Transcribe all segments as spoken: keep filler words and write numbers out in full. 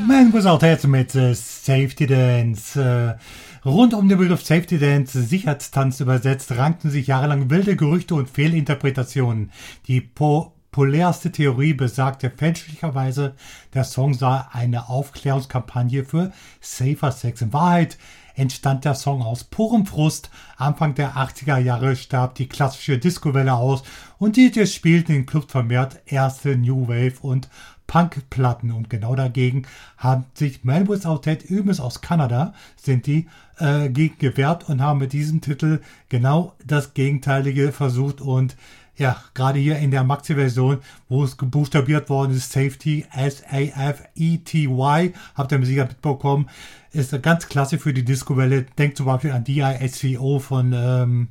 Man Without Head mit äh, Safety Dance. Äh, rund um den Begriff Safety Dance, Sicherheitstanz übersetzt, rankten sich jahrelang wilde Gerüchte und Fehlinterpretationen. Die populärste Theorie besagte fälschlicherweise, der Song sei eine Aufklärungskampagne für Safer Sex. In Wahrheit entstand der Song aus purem Frust. Anfang der achtziger Jahre starb die klassische Disco-Welle aus und D Js spielten in Clubs vermehrt erste New Wave und Punkplatten, und genau dagegen haben sich Man Without Head, übrigens aus Kanada, sind die äh, gegen gewehrt und haben mit diesem Titel genau das Gegenteilige versucht. Und ja, gerade hier in der Maxi-Version, wo es gebuchstabiert worden ist, Safety, S A F E T Y, habt ihr sicher mitbekommen, ist ganz klasse für die Disco-Welle. Denkt zum Beispiel an D I S C O von ähm,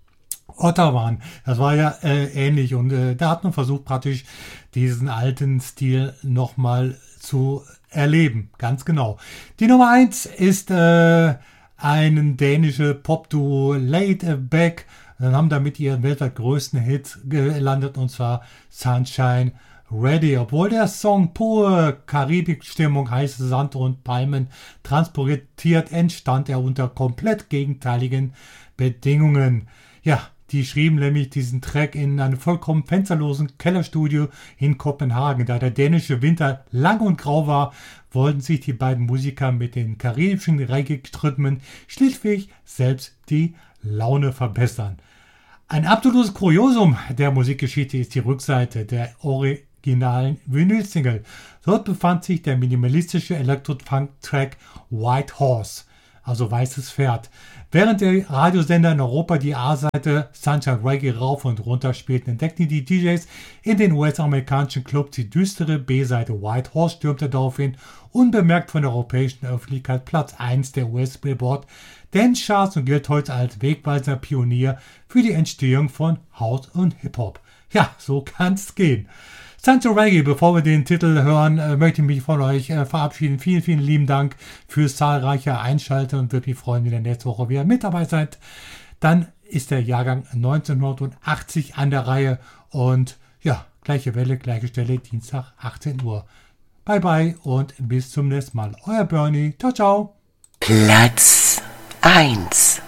Ottawa. Das war ja äh, ähnlich, und äh, da hat man versucht, praktisch diesen alten Stil nochmal zu erleben. Ganz genau. Die Nummer eins ist äh, ein dänische Pop-Duo, Laid Back. Dann haben damit ihren weltweit größten Hit gelandet, und zwar Sunshine Ready. Obwohl der Song pure Karibikstimmung, heiße Sand und Palmen transportiert, entstand er unter komplett gegenteiligen Bedingungen. Ja, die schrieben nämlich diesen Track in einem vollkommen fensterlosen Kellerstudio in Kopenhagen. Da der dänische Winter lang und grau war, wollten sich die beiden Musiker mit den karibischen Reggae-Rhythmen schlichtweg selbst die Laune verbessern. Ein absolutes Kuriosum der Musikgeschichte ist die Rückseite der originalen Vinyl-Single. Dort befand sich der minimalistische Elektro-Funk-Track White Horse, also weißes Pferd. Während der Radiosender in Europa die A-Seite Sunshine Reggae rauf und runter spielten, entdeckten die D Js in den U S-amerikanischen Clubs die düstere B-Seite. White Horse stürmte daraufhin unbemerkt von der europäischen Öffentlichkeit Platz eins der U S-Billboard Dance Charts und gilt heute als wegweisender Pionier für die Entstehung von House und Hip-Hop. Ja, so kann's gehen. Sunshine Reggae, bevor wir den Titel hören, äh, möchte ich mich von euch äh, verabschieden. Vielen, vielen lieben Dank fürs zahlreiche Einschalten und würde mich freuen, wenn ihr nächste Woche wieder mit dabei seid. Dann ist der Jahrgang neunzehnhundertachtzig an der Reihe, und ja, gleiche Welle, gleiche Stelle, Dienstag achtzehn Uhr. Bye bye und bis zum nächsten Mal. Euer Bernie. Ciao, ciao. Platz eins.